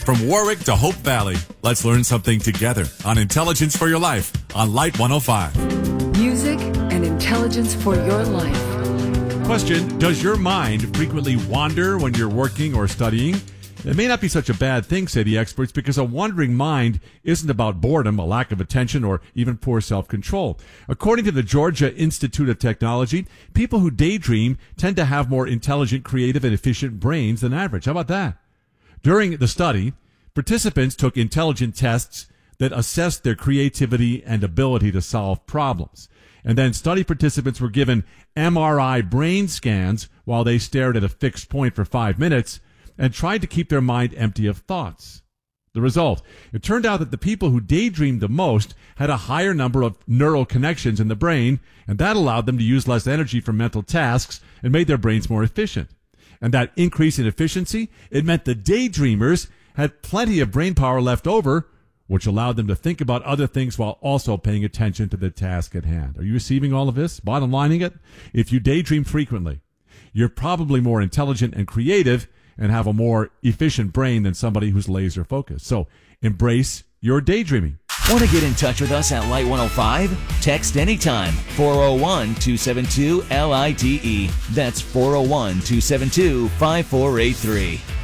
From Warwick to Hope Valley, let's learn something together on Intelligence for Your Life on Light 105. Music and intelligence for your life. Question, does your mind frequently wander when you're working or studying? It may not be such a bad thing, say the experts, because a wandering mind isn't about boredom, a lack of attention, or even poor self-control. According to the Georgia Institute of Technology, people who daydream tend to have more intelligent, creative, and efficient brains than average. How about that? During the study, participants took intelligent tests that assessed their creativity and ability to solve problems. And then study participants were given MRI brain scans while they stared at a fixed point for 5 minutes and tried to keep their mind empty of thoughts. The result, it turned out that the people who daydreamed the most had a higher number of neural connections in the brain, and that allowed them to use less energy for mental tasks and made their brains more efficient. And that increase in efficiency, it meant the daydreamers had plenty of brain power left over, which allowed them to think about other things while also paying attention to the task at hand. Are you receiving all of this? Bottom lining it, if you daydream frequently, you're probably more intelligent and creative and have a more efficient brain than somebody who's laser focused. So embrace your daydreaming. Want to get in touch with us at Light 105? Text anytime, 401-272-LITE. That's 401-272-5483.